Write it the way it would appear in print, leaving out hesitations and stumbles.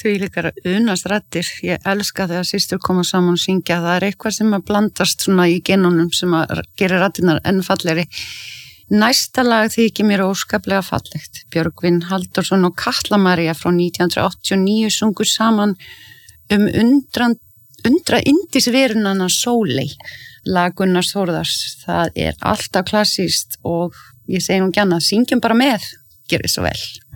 því líka unast raddir. Ég elska þegar systur koma saman og syngja. Það eitthvað sem að blandast svona í genunum sem að gera raddirnar enn fallegri. Næsta lag þykir mér óskaplega fallegt. Björgvin Halldórsson og Katla María frá 1989 sungu saman undra indisverunana Sóley. Lag Gunnars Þórðars. Það alltaf klassískt og ég segi nú ekki annað, syngjum bara með. Gjörið svo vel.